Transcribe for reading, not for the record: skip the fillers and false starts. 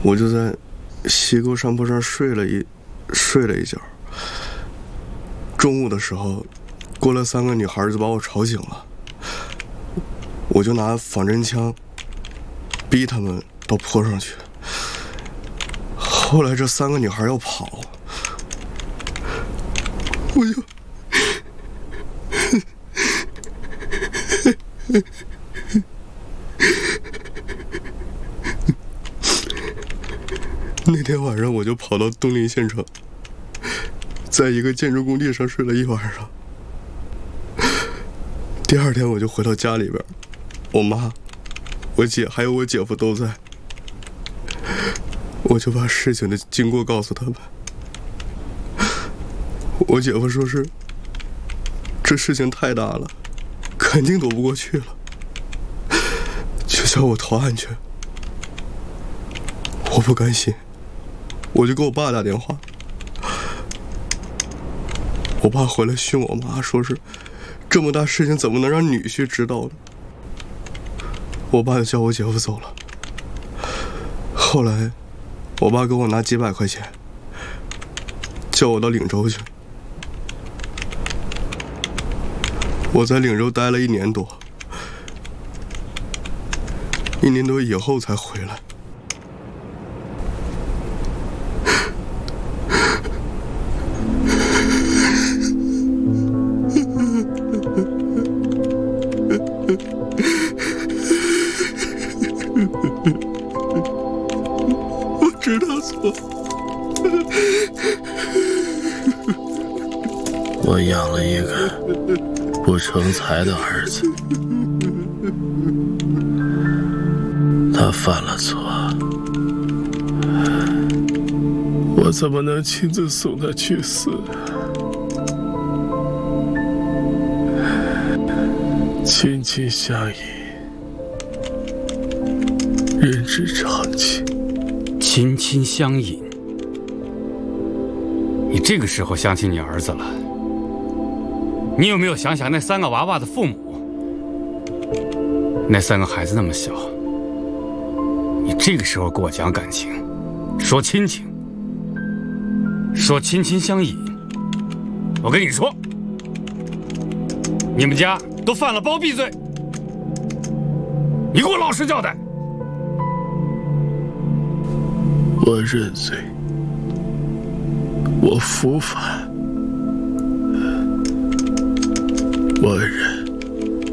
我就在西沟山坡上睡了一觉。中午的时候，过来3个女孩就把我吵醒了，我就拿仿真枪逼他们到坡上去。后来这3个女孩要跑，我就那天晚上我就跑到东林县城，在一个建筑工地上睡了一晚上。第2天我就回到家里边，我妈、我姐还有我姐夫都在，我就把事情的经过告诉他们。我姐夫说是这事情太大了，肯定躲不过去了，就叫我投案去。我不甘心，我就给我爸打电话。我爸回来训我妈，说是这么大事情怎么能让女婿知道呢？我爸就叫我姐夫走了。后来我爸给我拿几百块钱，叫我到岭州去。我在岭州待了1年多，1年多以后才回来。我知道错。 我养了一个不成才的儿子，他犯了错，我怎么能亲自送他去死？亲亲相依，人之常情。 亲亲相隐，你这个时候相信你儿子了？你有没有想想那3个娃娃的父母？那3个孩子那么小，你这个时候给我讲感情，说亲情，说亲亲相隐，我跟你说，你们家都犯了包庇罪，你给我老实交代。 我认罪，我伏法，我认。